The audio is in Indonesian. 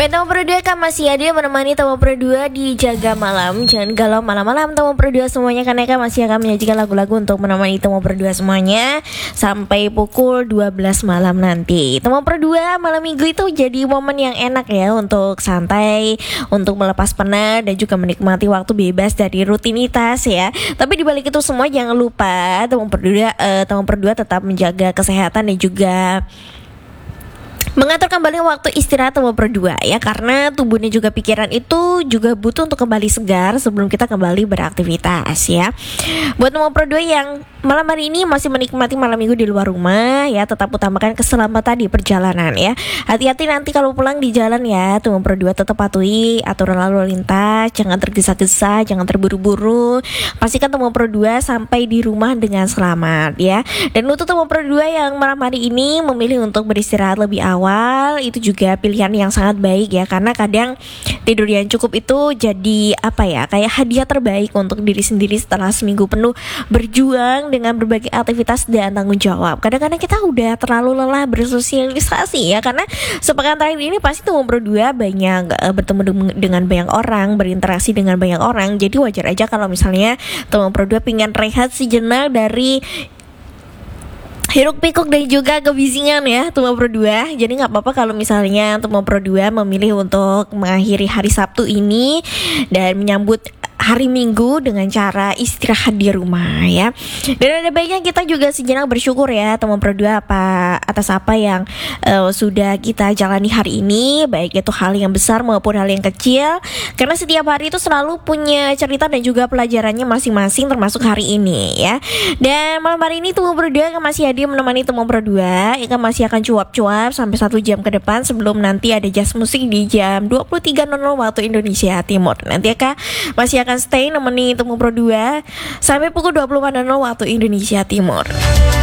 Baik, Tamu Pro 2 kan masih ada menemani Tamu Pro 2 di Jaga Malam. Jangan galau malam-malam Tamu Pro 2 semuanya, karena kan masih akan menyajikan lagu-lagu untuk menemani Tamu Pro 2 semuanya sampai pukul 12 malam nanti. Tamu Pro 2 malam minggu itu jadi momen yang enak ya untuk santai, untuk melepas penat dan juga menikmati waktu bebas dari rutinitas ya. Tapi dibalik itu semua jangan lupa Tamu Pro 2 tetap menjaga kesehatan dan juga mengatur kembali waktu istirahat Tamu Pro 2 ya, karena tubuhnya juga pikiran itu juga butuh untuk kembali segar sebelum kita kembali beraktivitas ya. Buat Tamu Pro 2 yang malam hari ini masih menikmati malam minggu di luar rumah ya, tetap utamakan keselamatan di perjalanan ya. Hati-hati nanti kalau pulang di jalan ya. Tamu Pro 2 tetap patuhi aturan lalu lintas, jangan tergesa-gesa, jangan terburu-buru. Pastikan Tamu Pro 2 sampai di rumah dengan selamat ya. Dan untuk Tamu Pro 2 yang malam hari ini memilih untuk beristirahat lebih awal, itu juga pilihan yang sangat baik ya, karena kadang tidur yang cukup itu jadi kayak hadiah terbaik untuk diri sendiri setelah seminggu penuh berjuang dengan berbagai aktivitas dan tanggung jawab. Kadang-kadang kita udah terlalu lelah bersosialisasi ya, karena sepekan terakhir ini pasti Tamu Pro 2 banyak bertemu dengan banyak orang, berinteraksi dengan banyak orang. Jadi wajar aja kalau misalnya Tamu Pro 2 pengen rehat sejenak dari hiruk pikuk dan juga kebisingan ya Tamu Pro 2. Jadi gak apa-apa kalau misalnya Tamu Pro 2 memilih untuk mengakhiri hari Sabtu ini dan menyambut hari Minggu dengan cara istirahat di rumah ya. Dan ada baiknya kita juga sejenak bersyukur ya Tamu Pro 2 atas apa yang sudah kita jalani hari ini, baik itu hal yang besar maupun hal yang kecil, karena setiap hari itu selalu punya cerita dan juga pelajarannya masing-masing, termasuk hari ini ya. Dan malam hari ini Tamu Pro 2 masih hadir menemani Tamu Pro 2 yang masih akan cuap-cuap sampai 1 jam ke depan sebelum nanti ada jazz musik di jam 23.00 waktu Indonesia Timur. Nanti masih akan stay nemenin Tamu Pro 2 sampai pukul 24.00 waktu Indonesia Timur.